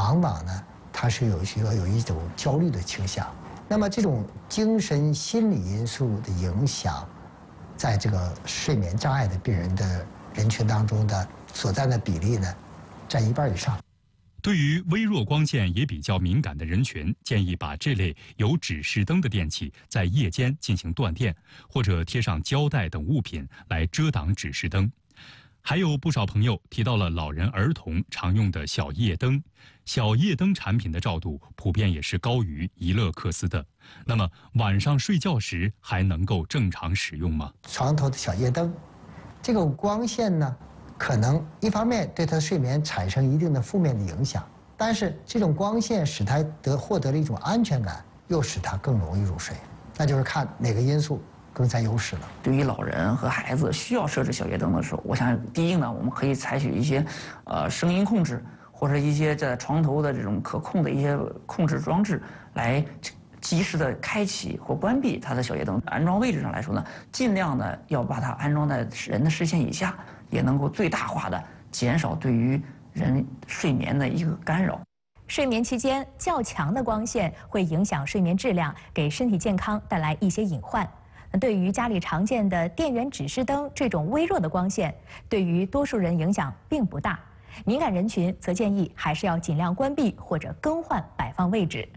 往往呢，它是有一种焦虑的倾向。那么这种精神心理因素的影响，在这个睡眠障碍的病人的人群当中的所占的比例呢，占1半以上。 对于微弱光线也比较敏感的人群，建议把这类有指示灯的电器在夜间进行断电，或者贴上胶带等物品来遮挡指示灯。还有不少朋友提到了老人、儿童常用的小夜灯。小夜灯产品的照度普遍也是高于怡乐克斯的。那么晚上睡觉时还能够正常使用吗？ 床头的小夜灯，这个光线呢，可能一方面对他的睡眠产生一定的负面的影响，但是这种光线使他获得了一种安全感，又使他更容易入睡。那就是看哪个因素更占优势了。 对于老人和孩子需要设置小夜灯的时候，我想第一呢，我们可以采取一些声音控制或者一些在床头的这种可控的一些控制装置，来及时的开启或关闭它的小夜灯。安装位置上来说呢，尽量的要把它安装在人的视线以下，也能够最大化的减少对于人睡眠的一个干扰。 睡眠期间较强的光线会影响睡眠质量，给身体健康带来一些隐患。对于家里常见的电源指示灯这种微弱的光线，对于多数人影响并不大。敏感人群则建议还是要尽量关闭或者更换摆放位置。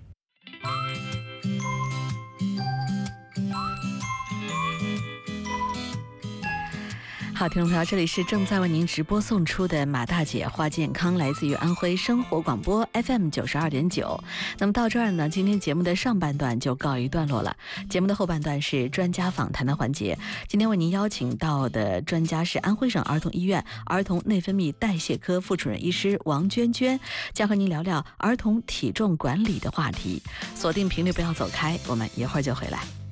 好，听众朋友，这里是正在为您直播送出的马大姐话健康，来自于安徽生活广播 FM 92.9。那么到这儿呢，今天节目的上半段就告一段落了。节目的后半段是专家访谈的环节。今天为您邀请到的专家是安徽省儿童医院儿童内分泌代谢科副主任医师王娟娟，将和您聊聊儿童体重管理的话题。锁定频率，不要走开，我们一会儿就回来。